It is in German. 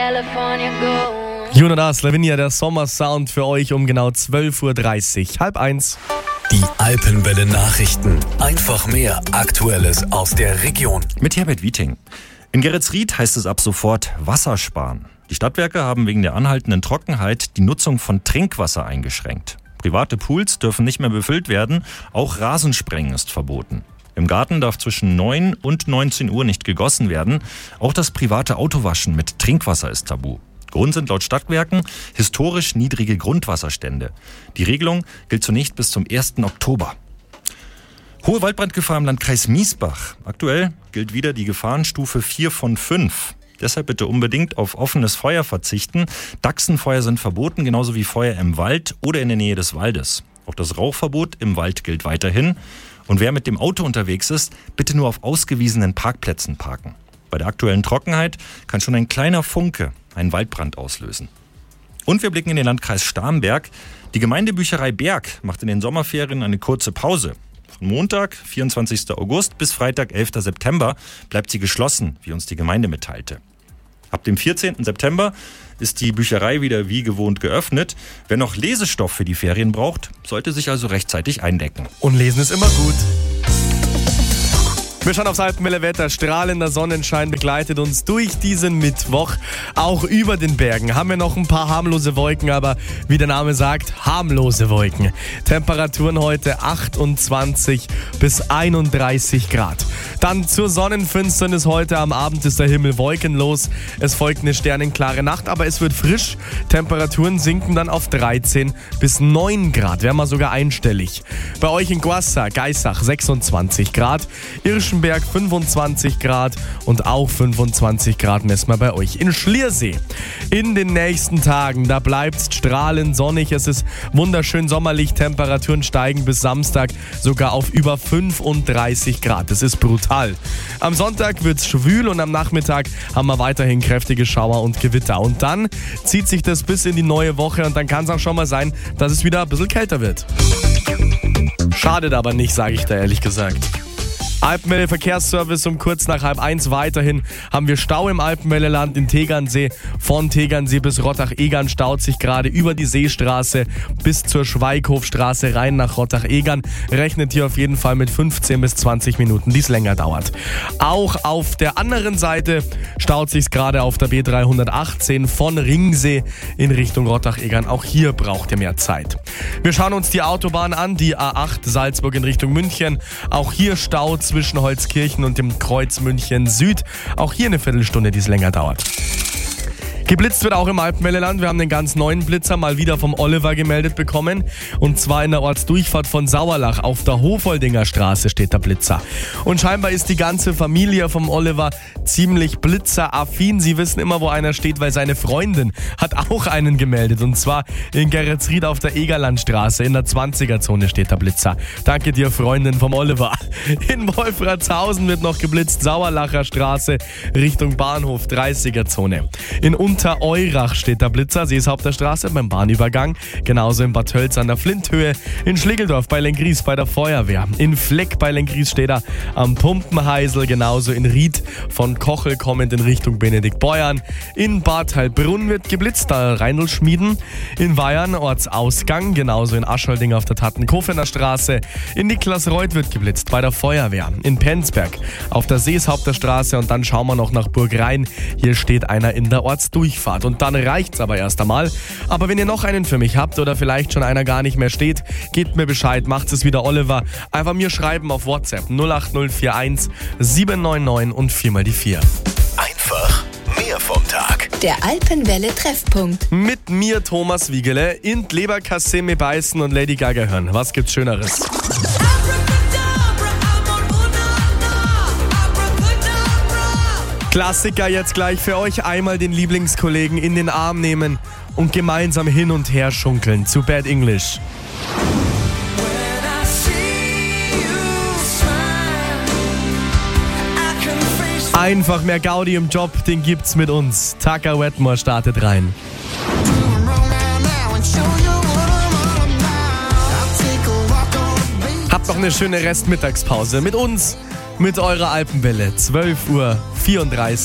California gold. Jonas, Lavinia, der Sommersound für euch um genau 12.30 Uhr, 12:30. Die Alpenwelle Nachrichten. Einfach mehr Aktuelles aus der Region. Mit Herbert Wieting. In Geretsried heißt es ab sofort Wasser sparen. Die Stadtwerke haben wegen der anhaltenden Trockenheit die Nutzung von Trinkwasser eingeschränkt. Private Pools dürfen nicht mehr befüllt werden, auch Rasensprengen ist verboten. Im Garten darf zwischen 9 und 19 Uhr nicht gegossen werden. Auch das private Autowaschen mit Trinkwasser ist tabu. Grund sind laut Stadtwerken historisch niedrige Grundwasserstände. Die Regelung gilt zunächst bis zum 1. Oktober. Hohe Waldbrandgefahr im Landkreis Miesbach. Aktuell gilt wieder die Gefahrenstufe 4 von 5. Deshalb bitte unbedingt auf offenes Feuer verzichten. Dachsenfeuer sind verboten, genauso wie Feuer im Wald oder in der Nähe des Waldes. Auch das Rauchverbot im Wald gilt weiterhin. Und wer mit dem Auto unterwegs ist, bitte nur auf ausgewiesenen Parkplätzen parken. Bei der aktuellen Trockenheit kann schon ein kleiner Funke einen Waldbrand auslösen. Und wir blicken in den Landkreis Starnberg. Die Gemeindebücherei Berg macht in den Sommerferien eine kurze Pause. Von Montag, 24. August bis Freitag, 11. September bleibt sie geschlossen, wie uns die Gemeinde mitteilte. Ab dem 14. September ist die Bücherei wieder wie gewohnt geöffnet. Wer noch Lesestoff für die Ferien braucht, sollte sich also rechtzeitig eindecken. Und lesen ist immer gut. Wir schauen aufs Alpenwelle Wetter. Strahlender Sonnenschein begleitet uns durch diesen Mittwoch. Auch über den Bergen haben wir noch ein paar harmlose Wolken, aber wie der Name sagt, harmlose Wolken. Temperaturen heute 28 bis 31 Grad. Dann zur Sonnenfinsternis heute am Abend ist der Himmel wolkenlos. Es folgt eine sternenklare Nacht, aber es wird frisch. Temperaturen sinken dann auf 13 bis 9 Grad, wären wir sogar einstellig. Bei euch in Guassa, Geissach 26 Grad, Irschenberg 25 Grad und auch 25 Grad messen wir bei euch in Schliersee. In den nächsten Tagen, da bleibt es strahlend sonnig, es ist wunderschön sommerlich, Temperaturen steigen bis Samstag sogar auf über 35 Grad. Das ist brutal. Am Sonntag wird es schwül und am Nachmittag haben wir weiterhin kräftige Schauer und Gewitter. Und dann zieht sich das bis in die neue Woche und dann kann es auch schon mal sein, dass es wieder ein bisschen kälter wird. Schadet aber nicht, sage ich da ehrlich gesagt. Alpenwelle Verkehrsservice um kurz nach 12:30. Weiterhin haben wir Stau im Alpenwelleland in Tegernsee. Von Tegernsee bis Rottach-Egern staut sich gerade über die Seestraße bis zur Schweighofstraße rein nach Rottach-Egern. Rechnet hier auf jeden Fall mit 15 bis 20 Minuten, die es länger dauert. Auch auf der anderen Seite staut sich gerade auf der B318 von Ringsee in Richtung Rottach-Egern. Auch hier braucht ihr mehr Zeit. Wir schauen uns die Autobahn an, die A8 Salzburg in Richtung München. Auch hier staut zwischen Holzkirchen und dem Kreuz München Süd. Auch hier eine Viertelstunde, die es länger dauert. Geblitzt wird auch im Alpenwelleland. Wir haben einen ganz neuen Blitzer mal wieder vom Oliver gemeldet bekommen. Und zwar in der Ortsdurchfahrt von Sauerlach. Auf der Hofoldinger Straße steht der Blitzer. Und scheinbar ist die ganze Familie vom Oliver ziemlich blitzeraffin. Sie wissen immer, wo einer steht, weil seine Freundin hat auch einen gemeldet. Und zwar in Geretsried auf der Egerlandstraße. In der 20er-Zone steht der Blitzer. Danke dir, Freundin vom Oliver. In Wolfratshausen wird noch geblitzt. Sauerlacher Straße Richtung Bahnhof, 30er-Zone. In Untereurach steht der Blitzer, Seeshaupter beim Bahnübergang. Genauso in Bad Tölz an der Flinthöhe. In Schlegeldorf bei Lenggries bei der Feuerwehr. In Fleck bei Lenggries steht er am Pumpenheisel. Genauso in Ried von Kochel kommend in Richtung Benediktbeuern. In Bad Heilbrunn wird geblitzt, da Reinlschmieden. In Weyern Ortsausgang. Genauso in Aschholding auf der Tattenkofener Straße. In Niklasreuth wird geblitzt bei der Feuerwehr. In Penzberg auf der Seeshaupter und dann schauen wir noch nach Burgrhein. Hier steht einer in der Ortsdurchfahrt. Und dann reicht's aber erst einmal. Aber wenn ihr noch einen für mich habt oder vielleicht schon einer gar nicht mehr steht, gebt mir Bescheid, macht es wieder Oliver. Einfach mir schreiben auf WhatsApp 08041 799 und 4x4. Einfach mehr vom Tag. Der Alpenwelle Treffpunkt. Mit mir Thomas Wiegele in Leberkassemme beißen und Lady Gaga hören. Was gibt's Schöneres? Klassiker jetzt gleich für euch. Einmal den Lieblingskollegen in den Arm nehmen und gemeinsam hin und her schunkeln zu Bad English. Einfach mehr Gaudi im Job, den gibt's mit uns. Tucker Wetmore startet rein. Habt noch eine schöne Restmittagspause mit uns, mit eurer Alpenwelle. 12:34 Uhr.